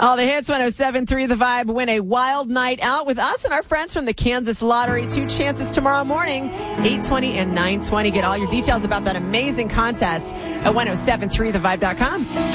All the hits, 107.3 The Vibe. Win a wild night out with us and our friends from the Kansas Lottery. 2 chances tomorrow morning, 8:20 and 9:20. Get all your details about that amazing contest at 1073thevibe.com.